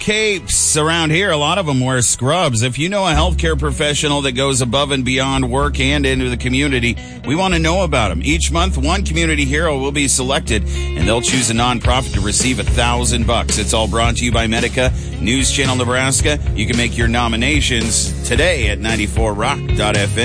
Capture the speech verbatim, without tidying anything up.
capes around here. A lot of them wear scrubs. If you know a healthcare professional that goes above and beyond work and into the community, we want to know about them. Each month, one community hero will be selected, and they'll choose a nonprofit to receive a thousand bucks. It's all brought to you by Medica, News Channel Nebraska. You can make your nominations today at ninety-four rock dot f m.